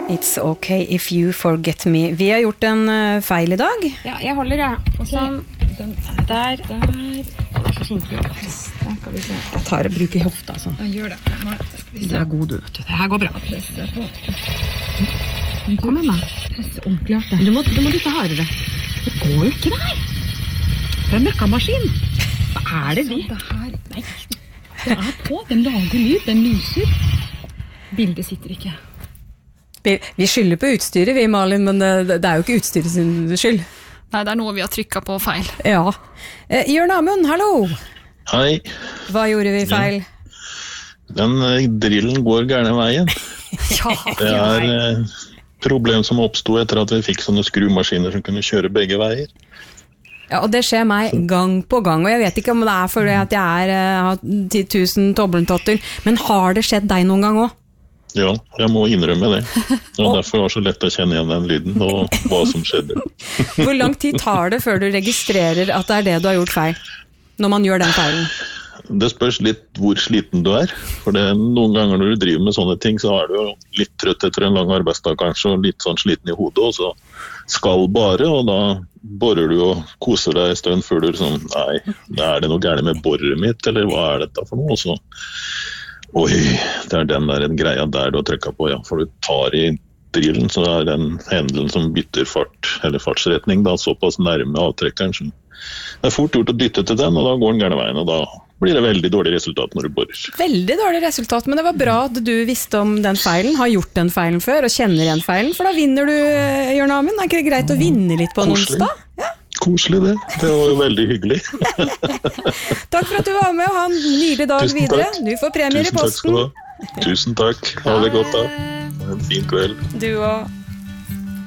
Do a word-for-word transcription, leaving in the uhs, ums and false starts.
It's okay if you forget me. Vi har gjort en uh, feil I dag. Ja, jeg holder, ja. Og sånn, den er der, der. Det er så fint å presse, kan vi se. Jeg tar og bruker hofta, sånn. Ja, gjør det. Nå skal vi se. Det er god, du, vet du. Det her går bra. Presse på. Kom igjen, da. Presse ordentlig hardt. Du må, du må litt hardere. Det går jo ikke der. Det er en møkkamaskin. Hva er det vi? Det her, nei. Det er på. Den lager lyd, den lyser. Bildet sitter ikke. Vi, vi skylder på utstyret, vi, Malin, men det, det er jo ikke utstyret sin skyld. Nei, det er noe vi har trykket på feil. Ja. Eh, Jørn Amund, hallo! Hei. Hva gjorde vi feil? Ja. Den eh, drillen går gærne veien. Ja, det er eh, problem som oppstod etter at vi fikk sånne skrumaskiner som kunne kjøre begge veier. Ja, og det skjer meg gang på gang, og jeg vet ikke om det er fordi at jeg er, uh, har ti tusen tobbeltotter, men har det skjedd deg noen gang også? Ja, jeg må innrømme det. Og derfor var det så lett å kjenne igjen den lyden og hva som skjedde. Hvor lang tid tar det før du registrerer at det er det du har gjort feil, når man gjør den feilen? Det spørs litt hvor sliten du er, for det er noen ganger når du driver med sånne ting, så er du jo litt trøtt etter en lang arbeidsdag kanskje, og litt sånn sliten I hodet, og så skal bare, og da borer du og koser deg en stund før du sånn, nei, er det noe gærent med boret mitt, eller hva er dette for noe? Og så oi, det er den der en greia der du har trykket på, ja, for du tar I drillen, så er den hendelen som bytter fart, eller fartsretning, da såpass nærme avtrekkeren, så det er fort gjort å dytte til den, og da går den gærne veien, og da blir det veldig dårlig resultat når du borer. Veldig dårlig resultat, men det var bra at du visste om den feilen, har gjort den feilen før, og kjenner igjen feilen, for da vinner du, Jørn Amund. Er ikke det greit å vinne litt på en onsdag? Ja. Koselig det, det var jo veldig hyggelig. Takk for at du var med, og ha en nydelig dag Tusen videre. Takk. Du får premier Tusen I posten. Takk skal du ha. Tusen takk, ha det godt da. Ha en fin kveld. Du også.